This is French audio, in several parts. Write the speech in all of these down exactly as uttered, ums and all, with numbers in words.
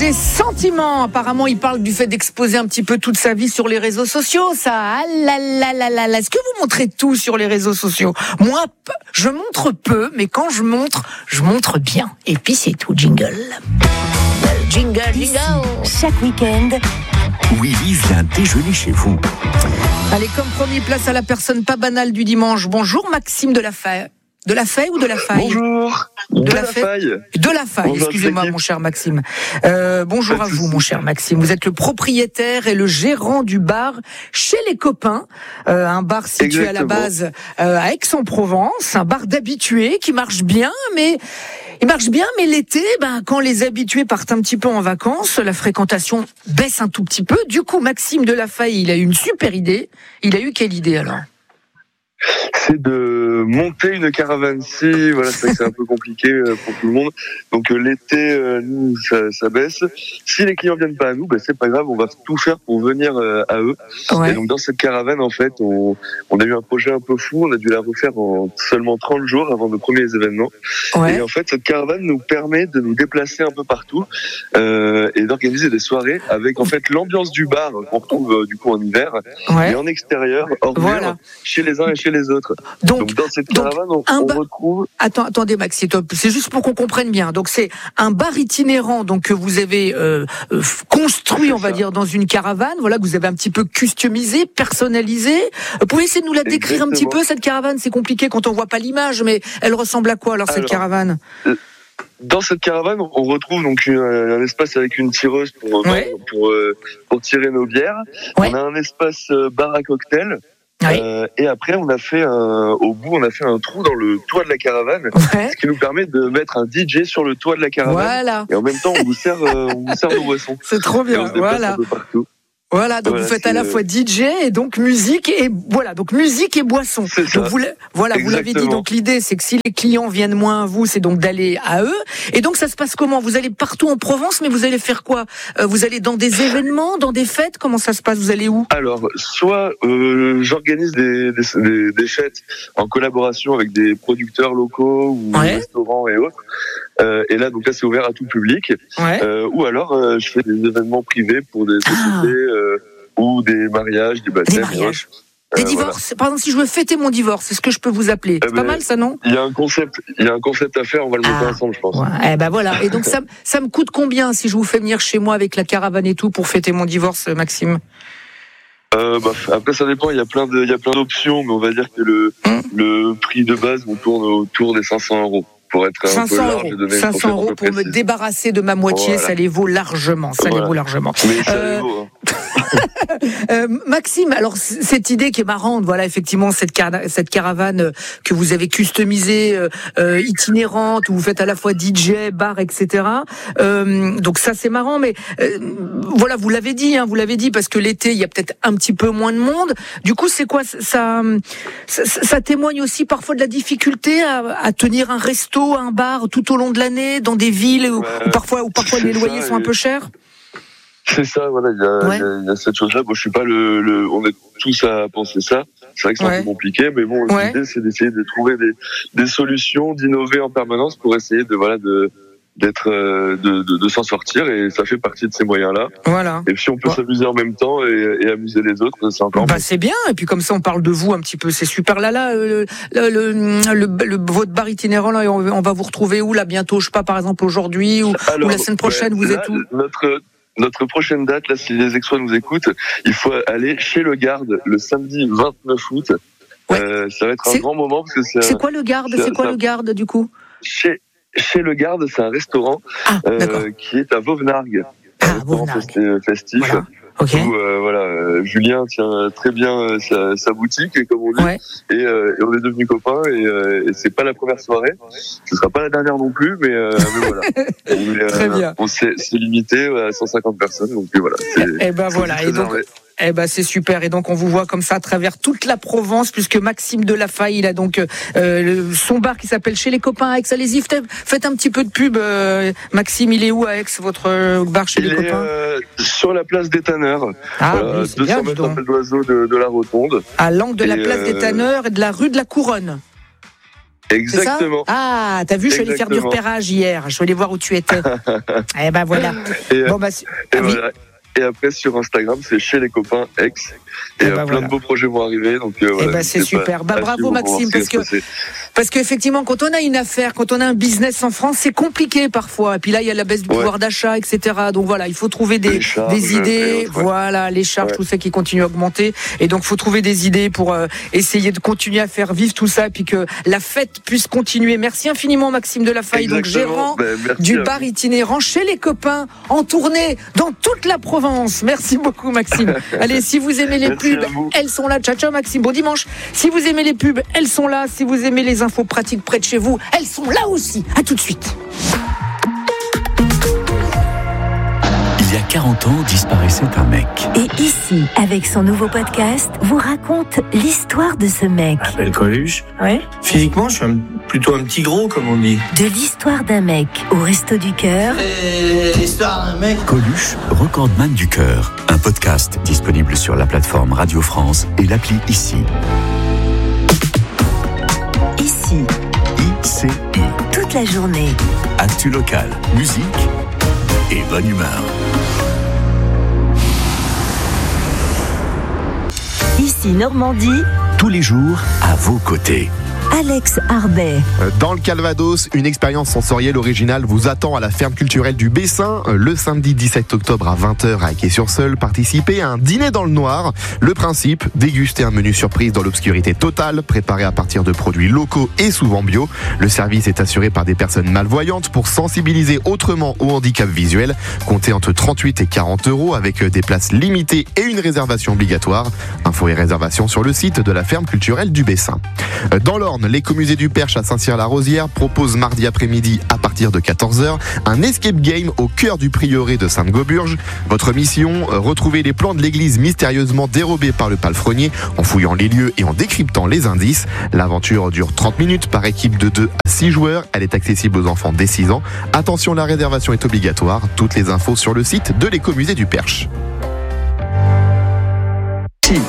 des sentiments. Apparemment, il parle du fait d'exposer un petit peu toute sa vie sur les réseaux sociaux. Ça, ah là là là là là. Est-ce que vous montrez tout sur les réseaux sociaux? Moi, je montre peu, mais quand je montre, je montre bien. Et puis c'est tout. Jingle. Jingle, jingle. Chaque week-end, Willy vient déjeuner chez vous. Allez, comme promis, place à la personne pas banale du dimanche. Bonjour Maxime de la Faille. De la Faille ou de la Faille? Bonjour. De, de la, la Faille. De la Faille, bonjour, excusez-moi mon cher Maxime. Euh, bonjour à vous mon cher Maxime. Vous êtes le propriétaire et le gérant du bar Chez les Copains, euh, un bar situé Exactement. à la base euh, à Aix-en-Provence, un bar d'habitués qui marche bien, mais il marche bien, mais l'été, ben quand les habitués partent un petit peu en vacances, la fréquentation baisse un tout petit peu. Du coup, Maxime de la Faille, il a eu une super idée. Il a eu quelle idée alors? C'est de monter une caravane-ci. Voilà, c'est, c'est un peu compliqué pour tout le monde. Donc euh, l'été, euh, nous, ça, ça baisse. Si les clients viennent pas à nous, ben c'est pas grave, on va tout faire pour venir euh, à eux. Ouais. Et donc dans cette caravane, en fait, on, on a eu un projet un peu fou. On a dû la refaire en seulement trente jours avant nos premiers événements. Ouais. Et en fait, cette caravane nous permet de nous déplacer un peu partout euh, et d'organiser des soirées avec en fait l'ambiance du bar qu'on retrouve euh, du coup en hiver, ouais. et en extérieur, hors voilà. mur, chez les uns et chez les autres. Donc, donc dans cette caravane, on, on ba... retrouve... Attends, attendez Maxime, c'est juste pour qu'on comprenne bien. Donc c'est un bar itinérant donc que vous avez euh, construit, c'est on va ça. dire, dans une caravane, voilà, que vous avez un petit peu customisé, personnalisé. Vous pouvez essayer de nous la décrire Exactement. un petit peu, cette caravane? C'est compliqué quand on voit pas l'image, mais elle ressemble à quoi alors, alors cette caravane? Dans cette caravane, on retrouve donc un, un espace avec une tireuse pour, ouais. pour, pour, pour tirer nos bières. Ouais. On a un espace bar à cocktail. Oui. Euh, et après, on a fait un, au bout, on a fait un trou dans le toit de la caravane, ouais. ce qui nous permet de mettre un D J sur le toit de la caravane. Voilà. Et en même temps, on vous sert, euh, on vous sert nos boissons. C'est trop bien. On se voilà. un peu partout. Voilà, donc voilà, vous faites à la fois D J et donc musique et voilà, donc musique et boisson. C'est ça. Donc vous, voilà, Exactement. vous l'avez dit. Donc l'idée, c'est que si les clients viennent moins à vous, c'est donc d'aller à eux. Et donc ça se passe comment? Vous allez partout en Provence, mais vous allez faire quoi? euh, Vous allez dans des événements, dans des fêtes? Comment ça se passe? Vous allez où? Alors, soit euh, j'organise des, des, des, des fêtes en collaboration avec des producteurs locaux ou ouais. restaurants et autres. Euh, et là, donc là, c'est ouvert à tout public. Ouais. Euh, ou alors, euh, je fais des événements privés pour des sociétés ah. euh, ou des mariages, des baptêmes. Des mariages. Des euh, divorces. Voilà. Par exemple, si je veux fêter mon divorce, c'est ce que je peux vous appeler. C'est eh ben, pas mal, ça, non? Il y a un concept, il y a un concept à faire. On va le monter ah. ensemble, je pense. Ouais. Eh ben voilà. Et donc, ça, ça me coûte combien si je vous fais venir chez moi avec la caravane et tout pour fêter mon divorce, Maxime? Euh, bah, après ça dépend, il y a plein de, il y a plein d'options, mais on va dire que le, hum. le prix de base, on tourne autour des cinq cents euros. Pour être un cinq cents peu large, euros, cinq cents euros pour me débarrasser de ma moitié, voilà. ça les vaut largement, ça voilà. les vaut largement. Mais ça euh... les vaut, hein. euh, Maxime, alors cette idée qui est marrante, voilà effectivement cette, car- cette caravane que vous avez customisée, euh, itinérante, où vous faites à la fois D J, bar, et cetera. Euh, donc ça c'est marrant, mais euh, voilà vous l'avez dit, hein, vous l'avez dit parce que l'été il y a peut-être un petit peu moins de monde. Du coup c'est quoi ça, ça, ça témoigne aussi parfois de la difficulté à, à tenir un resto, un bar tout au long de l'année dans des villes où, ouais, où parfois où parfois les loyers ça, sont un peu chers. C'est ça, voilà, il y a, ouais. y, y a cette chose-là. Bon, je suis pas le, le, on est tous à penser ça. C'est vrai que c'est ouais. un peu compliqué, mais bon, ouais. l'idée c'est d'essayer de trouver des, des solutions, d'innover en permanence pour essayer de voilà de d'être euh, de, de de s'en sortir, et ça fait partie de ces moyens-là. Voilà. Et si on peut ouais. s'amuser en même temps et, et amuser les autres, c'est encore. Bah c'est bien. Et puis comme ça, on parle de vous un petit peu. C'est super. Là, là, le, le, le, le, le votre bar itinérant là, on, on va vous retrouver où là bientôt? Je sais pas, par exemple aujourd'hui ou, Alors, ou la semaine prochaine. Bah, vous là, êtes où? Notre Notre prochaine date, là, si les Aixois nous écoutent, il faut aller chez Le Garde le samedi vingt-neuf août. Ouais. Euh, ça va être un c'est, grand moment parce que c'est. C'est quoi Le Garde? C'est, c'est quoi ça, Le Garde du coup? Chez Chez Le Garde, c'est un restaurant ah, euh, qui est à Vauvenargues. Ah, un restaurant Vauvenargues. festif. Voilà. Okay. Où euh, voilà, euh, Julien tient très bien sa, sa boutique, comme on dit, ouais. et, euh, et on est devenus copains. Et, euh, et c'est pas la première soirée, ce sera pas la dernière non plus, mais, euh, mais voilà. On, est, très euh, bien. On s'est, c'est limité à cent cinquante personnes, donc voilà. Et ben voilà. Et donc. Eh ben c'est super, et donc on vous voit comme ça à travers toute la Provence, puisque Maxime de la Faille, il a donc euh, son bar qui s'appelle Chez les Copains à Aix. Allez-y, faites un petit peu de pub. Euh, Maxime, il est où à Aix, votre bar Chez il les est, Copains euh, sur la place des Tanneurs, ah, euh, oui, deux cents mètres après l'oiseau de, de la Rotonde. À l'angle de la place euh... des Tanneurs et de la rue de la Couronne. Exactement. Ah, t'as vu, je suis allé faire du repérage hier. Je suis allé voir où tu étais. Eh ben voilà. Et, bon, bah, et, ah, oui. voilà. Et après, sur Instagram, c'est chez les copains ex. Et eh euh, ben plein voilà. de beaux projets vont arriver. Donc, euh, eh voilà, ben c'est super. Bah, bravo Maxime, parce que, passer. parce qu'effectivement, quand on a une affaire, quand on a un business en France, c'est compliqué parfois. Et puis là, il y a la baisse du ouais. pouvoir d'achat, et cetera. Donc voilà, il faut trouver des, charges, des idées. Ouais. Voilà, les charges, ouais. tout ça qui continue à augmenter. Et donc, il faut trouver des idées pour euh, essayer de continuer à faire vivre tout ça, puis que la fête puisse continuer. Merci infiniment, Maxime Delafaye, donc gérant ben, du bar itinérant chez les copains, en tournée dans toute la Provence. Merci beaucoup, Maxime. Allez, si vous aimez les pubs, elles sont là. Ciao, ciao, Maxime. Bon dimanche. Si vous aimez les pubs, elles sont là. Si vous aimez les infos pratiques près de chez vous, elles sont là aussi. À tout de suite. Il y a quarante ans, disparaissait un mec. Et ici, avec son nouveau podcast, vous raconte l'histoire de ce mec. Je m'appelle Coluche. Ouais. Physiquement, je suis un, plutôt un petit gros, comme on dit. De l'histoire d'un mec au Resto du Cœur. Et l'histoire d'un mec. Coluche, recordman du cœur. Un podcast disponible sur la plateforme Radio France et l'appli Ici. Ici. I C I. Toute la journée. Actu local, musique et bonne humeur. Ici Normandie. Tous les jours, à vos côtés. Alex Arbet. Dans le Calvados, une expérience sensorielle originale vous attend à la ferme culturelle du Bessin. Le samedi dix-sept octobre à vingt heures à Quai-sur-Seulles, participez à un dîner dans le noir. Le principe, déguster un menu surprise dans l'obscurité totale, préparé à partir de produits locaux et souvent bio. Le service est assuré par des personnes malvoyantes pour sensibiliser autrement au handicap visuel. Comptez entre trente-huit et quarante euros avec des places limitées et une réservation obligatoire. Infos et réservations sur le site de la ferme culturelle du Bessin. Dans l'Orne, l'écomusée du Perche à Saint-Cyr-la-Rosière propose mardi après-midi à partir de quatorze heures un escape game au cœur du prieuré de Sainte-Gauburge. Votre mission, retrouver les plans de l'église mystérieusement dérobés par le palefrenier en fouillant les lieux et en décryptant les indices. L'aventure dure trente minutes par équipe de deux à six joueurs. Elle est accessible aux enfants dès six ans. Attention, la réservation est obligatoire. Toutes les infos sur le site de l'écomusée du Perche. Si.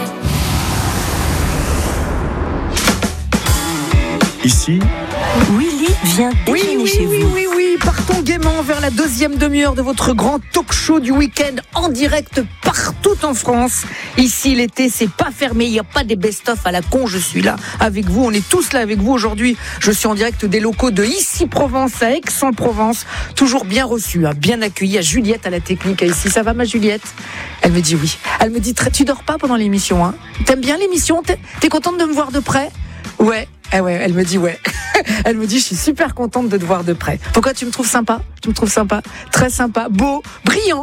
Ici, Willy vient déjeuner oui, oui, chez oui, vous. oui, oui, partons gaiement vers la deuxième demi-heure de votre grand talk show du week-end en direct partout en France. Ici, l'été, c'est pas fermé, il n'y a pas des best-of à la con, je suis là avec vous, on est tous là avec vous aujourd'hui. Je suis en direct des locaux de Ici Provence à Aix-en-Provence, toujours bien reçu, hein, bien accueilli. À Juliette à la technique, à Ici. Ça va ma Juliette? Elle me dit oui. Elle me dit, tu dors pas pendant l'émission, hein? T'aimes bien l'émission? T'es, t'es contente de me voir de près? Ouais. Eh ouais, elle me dit ouais. Elle me dit, je suis super contente de te voir de près. Pourquoi tu me trouves sympa? Tu me trouves sympa? Très sympa, beau, brillant.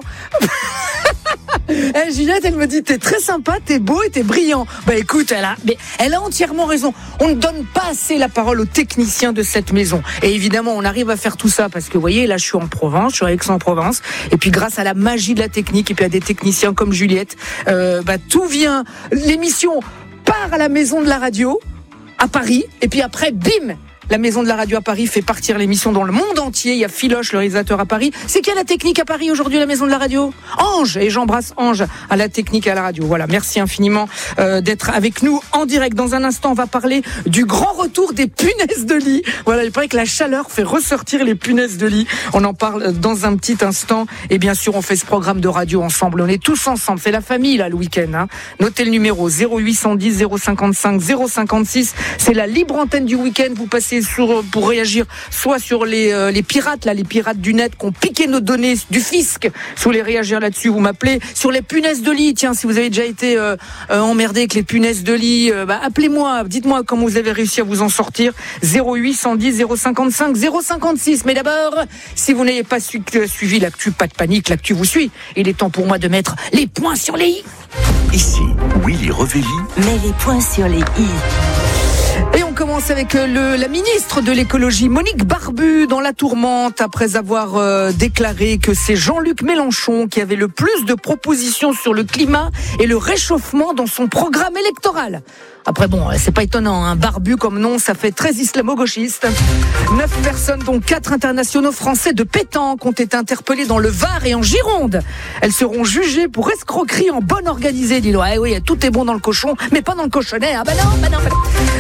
Eh, Juliette, elle me dit, t'es très sympa, t'es beau et t'es brillant. Bah écoute, elle a, mais elle a entièrement raison. On ne donne pas assez la parole aux techniciens de cette maison. Et évidemment, on arrive à faire tout ça parce que, vous voyez, là, je suis en Provence, je suis à Aix-en-Provence. Et puis, grâce à la magie de la technique et puis à des techniciens comme Juliette, euh, bah tout vient. L'émission part à la maison de la radio à Paris, et puis après, bim, la maison de la radio à Paris fait partir l'émission dans le monde entier. Il y a Philoche, le réalisateur à Paris. C'est qui a la technique à Paris aujourd'hui, la maison de la radio? Ange, et j'embrasse Ange à la technique et à la radio. Voilà, merci infiniment euh, d'être avec nous en direct. Dans un instant, on va parler du grand retour des punaises de lit. Voilà, il paraît que la chaleur fait ressortir les punaises de lit. On en parle dans un petit instant. Et bien sûr, on fait ce programme de radio ensemble. On est tous ensemble. C'est la famille, là, le week-end. Hein. Notez le numéro zéro huit cent dix zéro cinquante-cinq zéro cinquante-six. C'est la libre antenne du week-end. Vous passez Sur, pour réagir soit sur les, euh, les pirates, là, les pirates du net qui ont piqué nos données du fisc. Si vous voulez réagir là-dessus, vous m'appelez. Sur les punaises de lit, tiens, si vous avez déjà été euh, euh, emmerdé avec les punaises de lit, euh, bah, appelez-moi, dites-moi comment vous avez réussi à vous en sortir. zéro huit cent dix zéro cinquante-cinq zéro cinquante-six. Mais d'abord, si vous n'avez pas su, euh, suivi l'actu, pas de panique, l'actu vous suit. Il est temps pour moi de mettre les points sur les i. Ici, Willy Revelli. Mets les points sur les i. Et on commence avec le, la ministre de l'écologie, Monique Barbu, dans la tourmente, après avoir euh, déclaré que c'est Jean-Luc Mélenchon qui avait le plus de propositions sur le climat et le réchauffement dans son programme électoral. Après bon, c'est pas étonnant, hein. Barbu comme nom, ça fait très islamo-gauchiste. Neuf personnes, dont quatre internationaux français de pétanque, ont été interpellées dans le Var et en Gironde. Elles seront jugées pour escroquerie en bonne organisée. Dis-le, ah oui, tout est bon dans le cochon, mais pas dans le cochonnet. Ah bah non, bah non, bah non.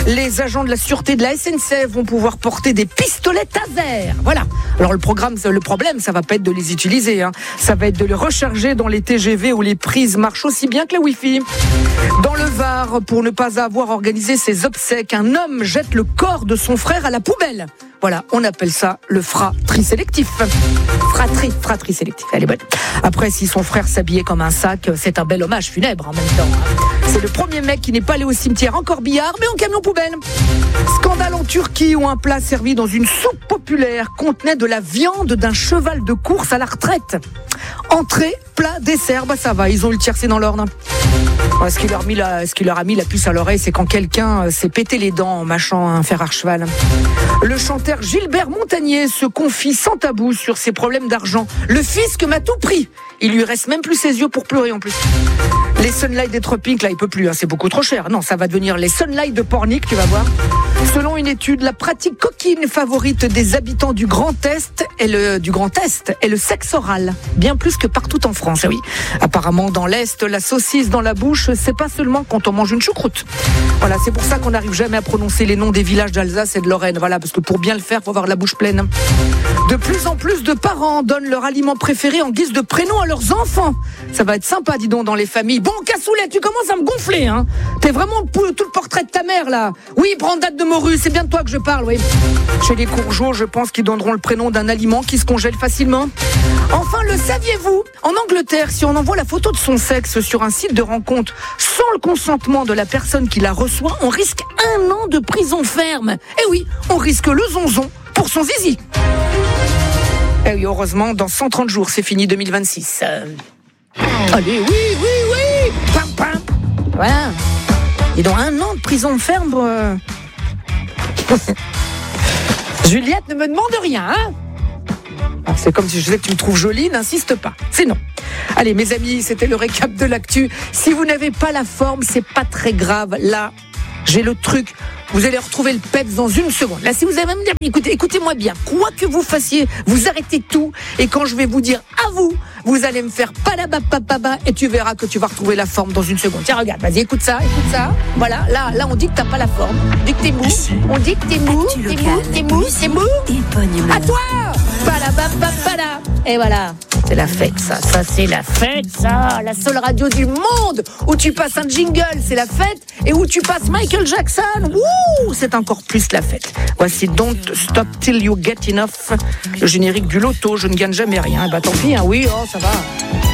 Les agents de la sûreté de la S N C F vont pouvoir porter des pistolets taser. Voilà. Alors le programme, le problème, ça va pas être de les utiliser, hein. Ça va être de les recharger dans les T G V où les prises marchent aussi bien que la Wi-Fi. Dans le Var, pour ne pas avoir organisé ses obsèques, un homme jette le corps de son frère à la poubelle. Voilà, on appelle ça le fratri sélectif. Fratri, fratri sélectif, elle est bonne. Après, si son frère s'habillait comme un sac, c'est un bel hommage funèbre en même temps. C'est le premier mec qui n'est pas allé au cimetière en corbillard, mais en camion poubelle. Scandale en Turquie où un plat servi dans une soupe populaire contenait de la viande d'un cheval de course à la retraite. Entrée, plat, dessert, bah ça va, ils ont eu le tiercé dans l'ordre. Ce qui, leur mis la, ce qui leur a mis la puce à l'oreille, c'est quand quelqu'un s'est pété les dents en mâchant un fer à cheval. Le chanteur Gilbert Montagnier se confie sans tabou sur ses problèmes d'argent. Le fisc m'a tout pris. Il lui reste même plus ses yeux pour pleurer en plus. Les Sunlight des tropiques, là, il peut plus, hein, c'est beaucoup trop cher. Non, ça va devenir les Sunlight de Pornic, tu vas voir. Selon une étude, la pratique coquine favorite des habitants du Grand Est est le, du Grand Est est le sexe oral. Bien plus que partout en France, oui. Apparemment, dans l'Est, la saucisse dans la bouche, c'est pas seulement quand on mange une choucroute. Voilà, c'est pour ça qu'on n'arrive jamais à prononcer les noms des villages d'Alsace et de Lorraine. Voilà, parce que pour bien le faire, faut avoir la bouche pleine. De plus en plus de parents donnent leur aliment préféré en guise de prénom à leurs enfants. Ça va être sympa, dis donc, dans les familles. Bon, Cassoulet, tu commences à me gonfler, hein. T'es vraiment tout le portrait de ta mère, là. Oui, Brandade de Morue, c'est bien de toi que je parle, oui. Chez les Courgeaux, je pense qu'ils donneront le prénom d'un aliment qui se congèle facilement. Enfin, le saviez-vous? En Angleterre, si on envoie la photo de son sexe sur un site de rencontre sans le consentement de la personne qui la reçoit, on risque un an de prison ferme. Eh oui, on risque le zonzon pour son zizi. Eh oui, heureusement, dans cent trente jours, c'est fini deux mille vingt-six. Euh... Allez, oui, oui, oui. Pam, pam. Voilà. Et dans un an de prison ferme... Euh... Juliette, ne me demande rien, hein. Ah, c'est comme si je disais que tu me trouves jolie, n'insiste pas. C'est non. Allez, mes amis, c'était le récap de l'actu. Si vous n'avez pas la forme, c'est pas très grave. Là, j'ai le truc. Vous allez retrouver le peps dans une seconde. Là, si vous allez me dire, écoutez, écoutez-moi bien, quoi que vous fassiez, vous arrêtez tout. Et quand je vais vous dire à vous, vous allez me faire palabapapaba et tu verras que tu vas retrouver la forme dans une seconde. Tiens, regarde, vas-y, écoute ça, écoute ça. Voilà, là, là, on dit que t'as pas la forme. On dit que t'es mou. Ici. On dit que t'es mou, t'es mou, t'es mou, t'es mou. À toi! Palabapapala. Et voilà. C'est la fête, ça. Ça, c'est la fête, ça. La seule radio du monde où tu passes un jingle, c'est la fête. Et où tu passes Michael Jackson, wouh, c'est encore plus la fête. Voici Don't Stop Till You Get Enough, le générique du loto. Je ne gagne jamais rien. Bah tant pis, hein. Oui, oh, ça va.